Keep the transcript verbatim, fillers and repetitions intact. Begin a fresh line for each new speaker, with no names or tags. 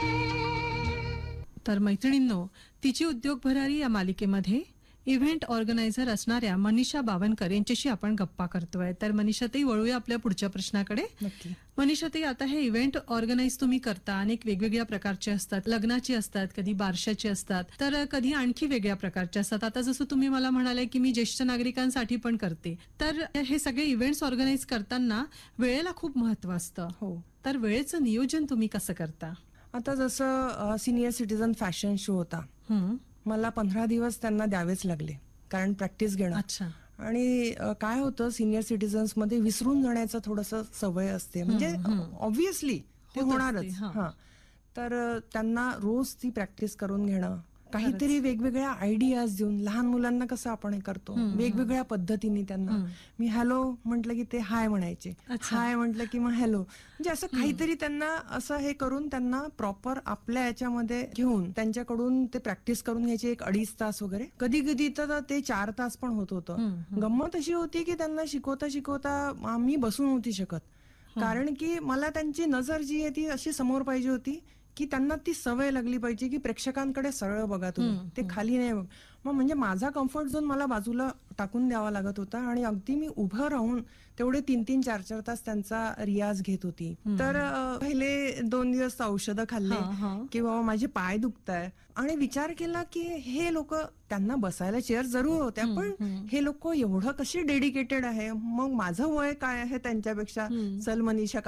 तर मैत्रिणींनो, तिची उद्योग भरारी या मालिकेमध्ये इव्हेंट ऑर्गनायझर असणाऱ्या मनीषा बावनकर यांच्याशी आपण गप्पा करतोय. तर मनीषाताई, वळूया आपल्या पुढच्या प्रश्नाकडे.
नक्की.
मनीषाताई, आता हे इव्हेंट ऑर्गनाईज तुम्ही करता, अनेक वेगवेगळ्या प्रकारचे असतात, लग्नाची असतात, कधी बारशाची असतात, तर कधी आणखी वेगळ्या प्रकारचे असतात. आता जसं तुम्ही मला म्हणाले की मी ज्येष्ठ नागरिकांसाठी पण करते, तर हे सगळे इव्हेंट्स ऑर्गनाईज करताना वेळेला खूप महत्व असतं.
हो.
तर वेळेचं नियोजन तुम्ही कसं करता?
आता जसं सिनियर सिटीजन फॅशन शो होता,
हम्म.
मला पंधरा दिवस त्यांना द्यावेच लागले, कारण प्रॅक्टिस घेणं.
अच्छा.
आणि अ, काय होतं, सिनियर सिटीजन्स मध्ये विसरून जाण्याचं थोडंसं सवय असते, म्हणजे ऑब्व्हियसली ते
होत
होणारच.
असते, हां.
हा तर अ, त्यांना रोज ती प्रॅक्टिस करून घेणं, काहीतरी वेगवेगळ्या आयडियाज देऊन, लहान मुलांना कसं आपण हे करतो वेगवेगळ्या पद्धतीने त्यांना, मी हॅलो म्हटलं की ते हाय म्हणायचे,
अच्छा.
हाय म्हटलं की मग हॅलो, म्हणजे असं काहीतरी त्यांना असं हे करून त्यांना प्रॉपर आपल्या याच्यामध्ये घेऊन त्यांच्याकडून ते प्रॅक्टिस करून घ्यायची, एक अडीच तास वगैरे, कधी कधी तर ते चार तास पण होत होतं. गंमत अशी होती की त्यांना शिकवता शिकवता मी बसून नव्हती शकत, कारण की मला त्यांची नजर जी आहे ती अशी समोर पाहिजे होती की त्यांना ती सवय लागली पाहिजे की प्रेक्षकांकडे सरळ बघा तुम्ही, ते खाली नाही बघ. मग म्हणजे माझा कम्फर्ट झोन मला बाजूला टाकून द्यावा लागत होता आणि अगदी मी उभं राहून तेवढे तीन तीन चार चार तास त्यांचा रियाज घेत होती. तर अ, पहिले दोन दिवस औषधं खाल्ले की बाबा माझे पाय दुखताय, आणि विचार केला की हे लोक, त्यांना बसायला चेअर जरूर होत्या, पण हे लोक एवढं कशी डेडिकेटेड आहे, मग माझं वय काय आहे त्यांच्यापेक्षा, चल मनीषा